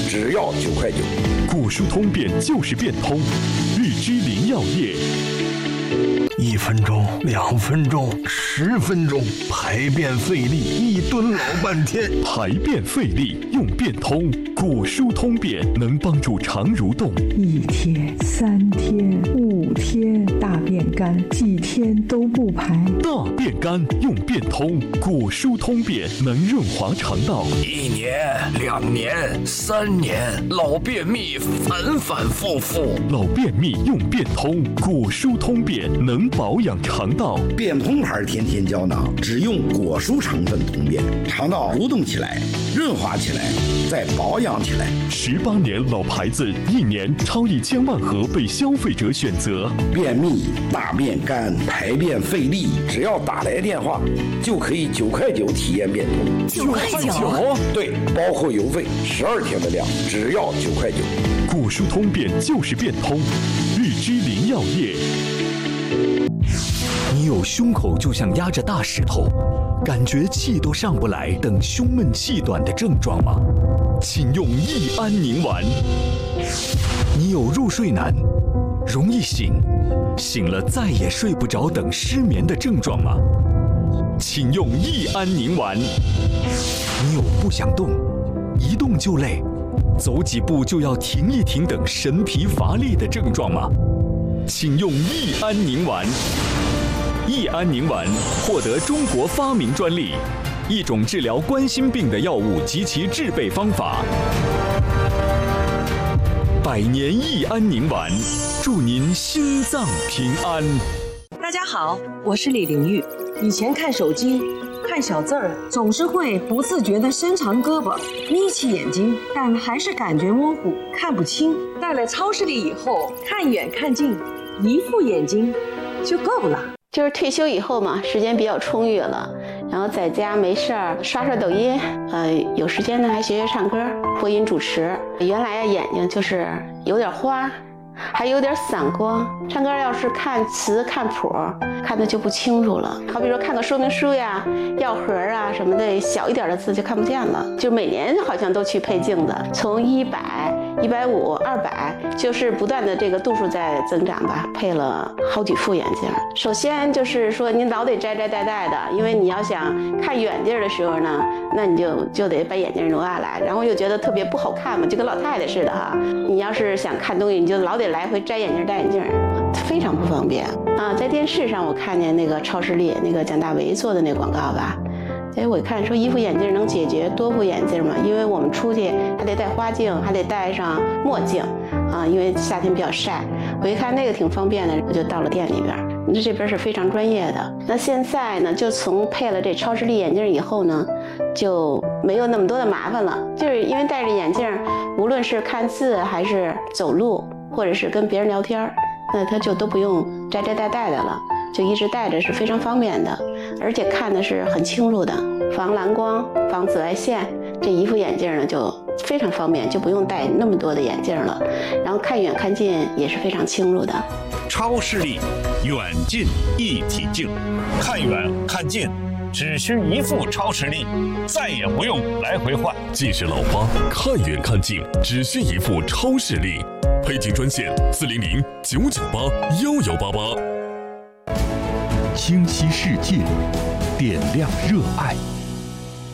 只要9块9。 古书通便就是变通，日之灵药业。 1分钟、2分钟、10分钟，排便费力，1蹲老半天。 排便费力用变通，古书通便能帮助肠蠕动。 1天、3天、5天，大便干，几天都不排。 大便干用变通，古书通便能润滑肠道。 1年、2年、3年，老便秘反反复复。 老便秘用变通，古书通便能保养肠道。 变通牌天天胶囊，只用果蔬成分通便，肠道蠕动起来，润滑起来，再保养起来。 18年老牌子，1年超1000万盒被消费者选择。 便秘、大便干、排便费力，只要打来电话，就可以9块9体验变通。 9块9？ 对，包括邮费，12天的量，只要9块9。 古书通便就是变通，日之灵药业。 你有胸口就像压着大石头，感觉气都上不来等胸闷气短的症状吗？请用益安宁丸。你有入睡难、容易醒了再也睡不着等失眠的症状吗？请用益安宁丸。你有不想动、一动就累、走几步就要停一停等神疲乏力的症状吗？请用益安宁丸。益安宁丸获得中国发明专利，一种治疗冠心病的药物及其制备方法。100年益安宁丸，祝您心脏平安。 大家好，我是李玲玉。以前看手机看小字儿，总是会不自觉地伸长胳膊眯起眼睛，但还是感觉模糊，看不清。戴了超视力以后，看远看近，一副眼睛就够了。 就是退休以后嘛，时间比较充裕了，然后在家没事儿刷刷抖音，有时间呢还学学唱歌、播音主持。原来眼睛就是有点花，还有点散光，唱歌要是看词看谱看的就不清楚了。好比说看个说明书呀、药盒啊什么的，小一点的字就看不见了。就每年好像都去配镜子，从100、150、200，就是不断的这个度数在增长吧，配了好几副眼镜。首先就是说您老得摘摘戴戴的，因为你要想看远地儿的时候呢，那你就得把眼镜挪下来，然后又觉得特别不好看嘛，就跟老太太似的哈。你要是想看东西，你就老得来回摘眼镜戴眼镜，非常不方便啊。在电视上我看见那个超视力那个蒋大为做的那广告吧，我一看说一副眼镜能解决多副眼镜嘛，因为我们出去还得戴花镜，还得戴上墨镜啊，因为夏天比较晒。我一看那个挺方便的，我就到了店里边。这边是非常专业的。那现在呢，就从配了这超视力眼镜以后呢，就没有那么多的麻烦了。就是因为戴着眼镜，无论是看字还是走路，或者是跟别人聊天，那他就都不用摘摘戴戴的了，就一直戴着是非常方便的，而且看的是很清楚的，防蓝光、防紫外线。这一副眼镜呢就非常方便，就不用戴那么多的眼镜了，然后看远看近也是非常清楚的。 超视力远近一体镜，看远看近只需一副超视力，再也不用来回换。 既是老花，看远看近只需一副超视力。配镜专线400-998-1188。 清晰世界，点亮热爱。